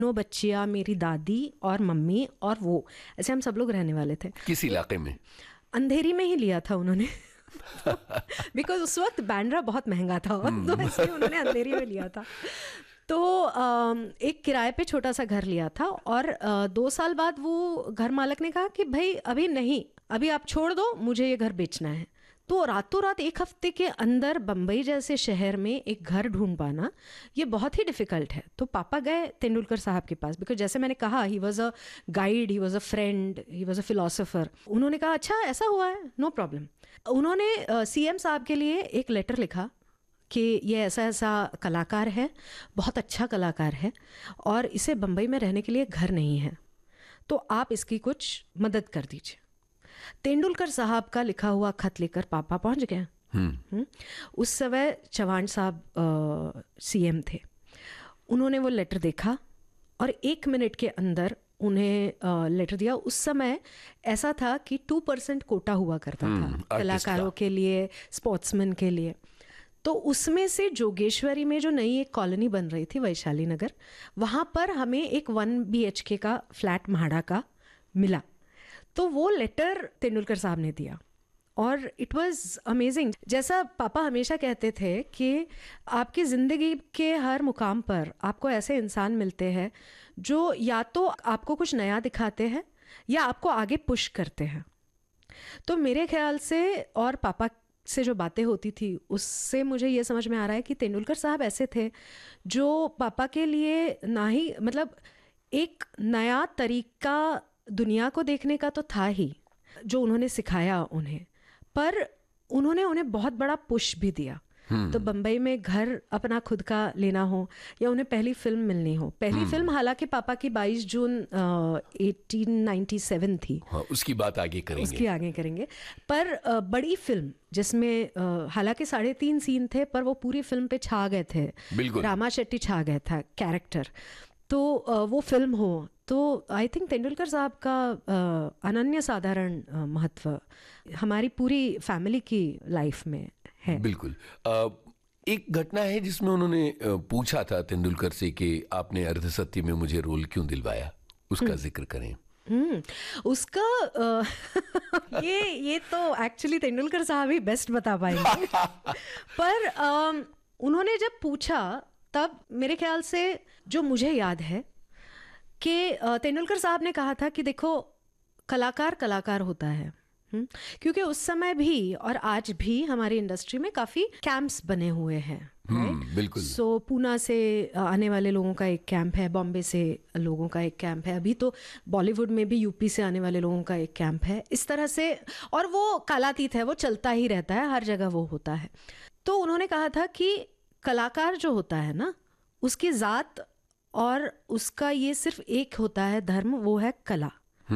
No बच्चियाँ, मेरी दादी और मम्मी और वो, ऐसे हम सब लोग रहने वाले थे। किस इलाके में? अंधेरी में ही लिया था उन्होंने बिकॉज उस वक्त बैंड्रा बहुत महंगा था तो इसलिए उन्होंने अंधेरी में लिया था। तो एक किराए पे छोटा सा घर लिया था और 2 साल बाद वो घर मालिक ने कहा कि भाई अभी नहीं, अभी आप छोड़ दो, मुझे ये घर बेचना है। तो रातों रात 1 हफ्ते के अंदर बम्बई जैसे शहर में एक घर ढूंढ पाना ये बहुत ही डिफ़िकल्ट है। तो पापा गए तेंदुलकर साहब के पास, बिकॉज जैसे मैंने कहा he was a guide, he was a friend, he was a philosopher. उन्होंने कहा अच्छा ऐसा हुआ है, नो प्रॉब्लम। उन्होंने सीएम साहब के लिए एक लेटर लिखा कि ये ऐसा ऐसा कलाकार है, बहुत अच्छा कलाकार है और इसे बम्बई में रहने के लिए घर नहीं है, तो आप इसकी कुछ मदद कर दीजिए। तेंदुलकर साहब का लिखा हुआ खत लेकर पापा पहुंच गए। उस समय चौहान साहब सीएम थे। उन्होंने वो लेटर देखा और 1 मिनट के अंदर उन्हें लेटर दिया। उस समय ऐसा था कि 2% कोटा हुआ करता था कलाकारों के लिए, स्पोर्ट्समैन के लिए। तो उसमें से जोगेश्वरी में जो नई एक कॉलोनी बन रही थी वैशाली नगर, वहाँ पर हमें एक 1 BHK का फ्लैट म्हाड़ा का मिला। तो वो लेटर तेंदुलकर साहब ने दिया और इट वाज अमेजिंग। जैसा पापा हमेशा कहते थे कि आपकी ज़िंदगी के हर मुकाम पर आपको ऐसे इंसान मिलते हैं जो या तो आपको कुछ नया दिखाते हैं या आपको आगे पुश करते हैं। तो मेरे ख्याल से और पापा से जो बातें होती थी उससे मुझे ये समझ में आ रहा है कि तेंदुलकर साहब ऐसे थे जो पापा के लिए ना ही मतलब एक नया तरीका दुनिया को देखने का तो था ही जो उन्होंने सिखाया उन्हें, पर उन्होंने उन्हें बहुत बड़ा पुश भी दिया। तो बम्बई में घर अपना खुद का लेना हो या उन्हें पहली फिल्म मिलनी हो, पहली फिल्म हालांकि पापा की 22 जून 1897 थी। हाँ, उसकी बात आगे करेंगे। पर बड़ी फिल्म जिसमें हालांकि 3.5 सीन थे पर वो पूरी फिल्म पे छा गए थे, रामा शेट्टी छा गया था कैरेक्टर। तो वो फिल्म हो तो आई थिंक तेंदुलकर साहब का अनन्य साधारण महत्व हमारी पूरी फैमिली की लाइफ में है। बिल्कुल। एक घटना है जिसमें उन्होंने पूछा था तेंदुलकर से कि आपने अर्धसत्य में मुझे रोल क्यों दिलवाया, उसका जिक्र करें। उसका ये तो एक्चुअली तेंदुलकर साहब ही बेस्ट बता पाएंगे पर उन्होंने जब पूछा तब मेरे ख्याल से जो मुझे याद है कि तेंदुलकर साहब ने कहा था कि देखो कलाकार कलाकार होता है। क्योंकि उस समय भी और आज भी हमारी इंडस्ट्री में काफ़ी कैंप्स बने हुए हैं। बिल्कुल। सो पूना से आने वाले लोगों का एक कैंप है, बॉम्बे से लोगों का एक कैंप है, अभी तो बॉलीवुड में भी यूपी से आने वाले लोगों का एक कैंप है, इस तरह से। और वो कालातीत है, वो चलता ही रहता है, हर जगह वो होता है। तो उन्होंने कहा था कि कलाकार जो होता है ना, उसकी ज़ात और उसका ये सिर्फ एक होता है धर्म, वो है कला।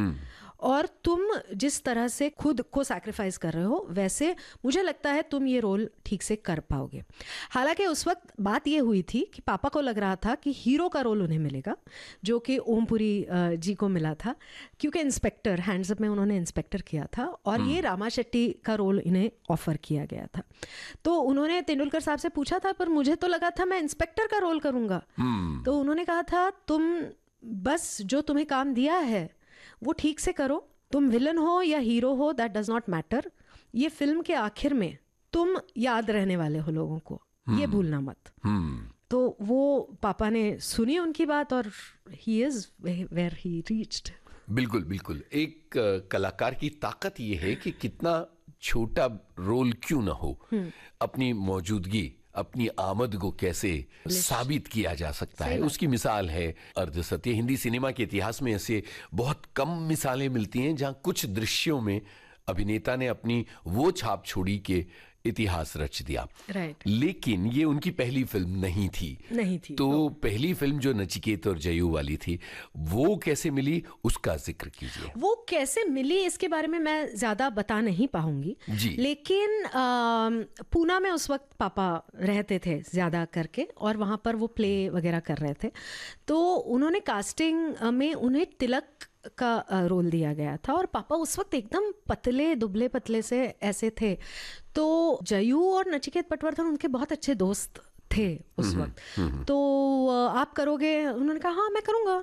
और तुम जिस तरह से खुद को सैक्रिफाइस कर रहे हो वैसे मुझे लगता है तुम ये रोल ठीक से कर पाओगे। हालांकि उस वक्त बात ये हुई थी कि पापा को लग रहा था कि हीरो का रोल उन्हें मिलेगा, जो कि ओमपुरी जी को मिला था, क्योंकि इंस्पेक्टर हैंड्सअप में उन्होंने इंस्पेक्टर किया था और ये रामा शेट्टी का रोल इन्हें ऑफर किया गया था। तो उन्होंने तेंदुलकर साहब से पूछा था पर मुझे तो लगा था मैं इंस्पेक्टर का रोल करूँगा। तो उन्होंने कहा था तुम बस जो तुम्हें काम दिया है वो ठीक से करो, तुम विलन हो या हीरो हो दैट डज नॉट मैटर, ये फिल्म के आखिर में तुम याद रहने वाले हो लोगों को, ये भूलना मत। तो वो पापा ने सुनी उनकी बात और he is where he reached. बिल्कुल बिल्कुल। एक कलाकार की ताकत ये है कि कितना छोटा रोल क्यों ना हो, अपनी मौजूदगी, अपनी आमद को कैसे साबित किया जा सकता है, उसकी मिसाल है अर्धसत्य। हिंदी सिनेमा के इतिहास में ऐसे बहुत कम मिसालें मिलती हैं जहां कुछ दृश्यों में अभिनेता ने अपनी वो छाप छोड़ी कि इतिहास रच दिया। लेकिन ये उनकी पहली फिल्म नहीं थी। तो पहली फिल्म जो नचिकेत और जयू वाली थी वो कैसे मिली, उसका जिक्र कीजिए। वो कैसे मिली इसके बारे में मैं ज्यादा बता नहीं पाऊंगी जी। लेकिन पूना में उस वक्त पापा रहते थे ज्यादा करके और वहां पर वो प्ले वगैरह कर रहे थे। तो उन्होंने कास्टिंग में उन्हें तिलक का रोल दिया गया था और पापा उस वक्त एकदम पतले दुबले पतले से ऐसे थे। तो जयू और नचिकेत पटवर्धन उनके बहुत अच्छे दोस्त थे उस वक्त। तो आप करोगे, उन्होंने कहा हाँ मैं करूँगा,